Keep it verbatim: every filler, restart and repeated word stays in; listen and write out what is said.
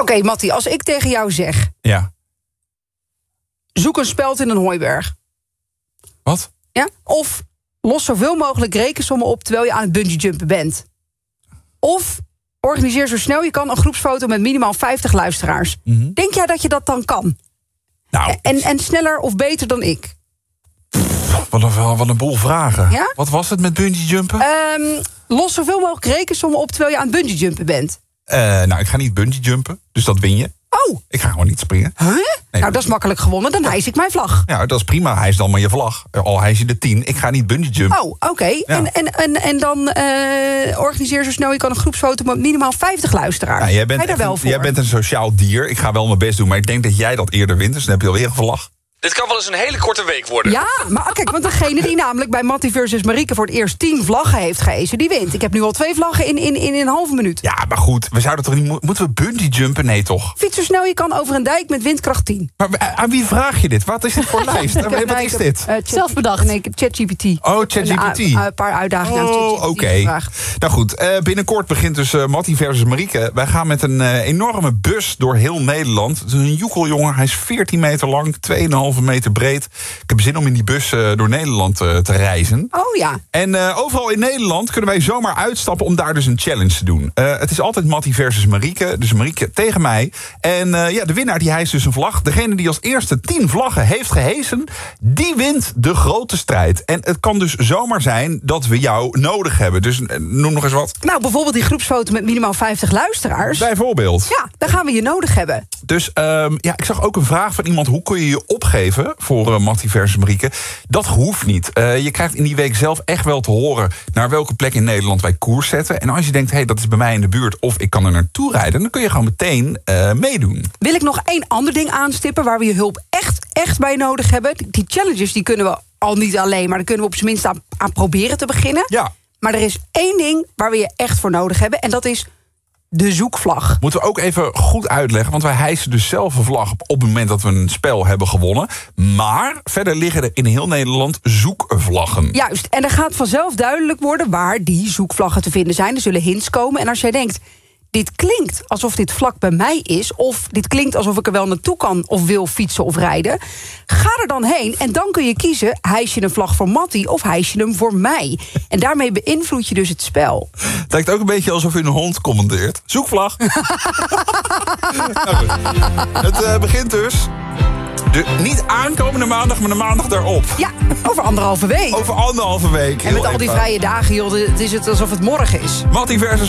Oké, okay, Mattie, als ik tegen jou zeg... Ja. Zoek een speld in een hooiberg. Wat? Ja? Of los zoveel mogelijk rekensommen op terwijl je aan het bungeejumpen bent. Of organiseer zo snel je kan een groepsfoto met minimaal vijftig luisteraars. Mm-hmm. Denk jij dat je dat dan kan? Nou. En, en sneller of beter dan ik? Pff, wat, een, wat een boel vragen. Ja? Wat was het met bungeejumpen? Um, los zoveel mogelijk rekensommen op terwijl je aan het bungeejumpen bent. Uh, nou, ik ga niet bungeejumpen, dus dat win je. Oh. Ik ga gewoon niet springen. Huh? Nee, nou, dat is makkelijk gewonnen. Dan hijs ik mijn vlag. Ja, dat is prima. Hijs dan maar je vlag. Al hijs je de tien. Ik ga niet bungeejumpen. Oh, oké. Okay. Ja. En, en, en, en dan uh, organiseer zo snel je kan een groepsfoto met minimaal vijftig luisteraars. Ja, jij bent, ga je daar wel een, voor? jij bent een sociaal dier. Ik ga wel mijn best doen, maar ik denk dat jij dat eerder wint. Dus dan heb je alweer een vlag. Dit kan wel eens een hele korte week worden. Ja, maar kijk, want degene die namelijk bij Mattie versus Marieke... voor het eerst tien vlaggen heeft gehezen, die wint. Ik heb nu al twee vlaggen in, in, in een halve minuut. Ja, maar goed, we zouden toch niet... Moeten we bungee jumpen? Nee, toch? Fiets zo snel je kan over een dijk met windkracht tien. Maar aan wie vraag je dit? Wat is dit voor lijst? Wat nee, is dit? Uh, Zelf bedacht. Nee, ChatGPT. Oh, ChatGPT. Een uh, paar uitdagingen oh, aan ChatGPT okay. gevraagd. Nou goed, uh, binnenkort begint dus uh, Mattie versus Marieke. Wij gaan met een uh, enorme bus door heel Nederland. Het is een joekeljongen, hij is veertien meter lang, twee komma vijf meter breed. Ik heb zin om in die bus uh, door Nederland uh, te reizen. Oh ja. En uh, overal in Nederland kunnen wij zomaar uitstappen om daar dus een challenge te doen. Uh, het is altijd Mattie versus Marieke, dus Marieke tegen mij. En uh, ja, de winnaar die hijst dus een vlag. Degene die als eerste tien vlaggen heeft gehezen, die wint de grote strijd. En het kan dus zomaar zijn dat we jou nodig hebben. Dus uh, noem nog eens wat. Nou, bijvoorbeeld die groepsfoto met minimaal vijftig luisteraars. Bijvoorbeeld. Ja, dan gaan we je nodig hebben. Dus um, ja, ik zag ook een vraag van iemand: hoe kun je je opgeven voor uh, Mattie versus Marieke? Dat hoeft niet. Uh, je krijgt in die week zelf echt wel te horen naar welke plek in Nederland wij koers zetten. En als je denkt, hé, hey, dat is bij mij in de buurt of ik kan er naartoe rijden, dan kun je gewoon meteen uh, meedoen. Wil ik nog één ander ding aanstippen waar we je hulp echt, echt bij nodig hebben? Die challenges die kunnen we al niet alleen, maar dan kunnen we op zijn minst aan, aan proberen te beginnen. Ja. Maar er is één ding waar we je echt voor nodig hebben en dat is de zoekvlag. Moeten we ook even goed uitleggen, want wij hijsen dus zelf een vlag op, op het moment dat we een spel hebben gewonnen. Maar verder liggen er in heel Nederland zoekvlaggen. Juist, en er gaat vanzelf duidelijk worden waar die zoekvlaggen te vinden zijn. Er zullen hints komen en als jij denkt, dit klinkt alsof dit vlak bij mij is, of dit klinkt alsof ik er wel naartoe kan of wil fietsen of rijden, ga er dan heen en dan kun je kiezen, hijs je een vlag voor Mattie of hijs je hem voor mij. En daarmee beïnvloed je dus het spel. Het lijkt ook een beetje alsof je een hond commandeert. Zoekvlag. Nou goed. Het uh, begint dus de, niet aankomende maandag, maar de maandag daarop. Ja, over anderhalve week. Over anderhalve week. En met al die vrije dagen, joh, het is het alsof het morgen is. Mattie versus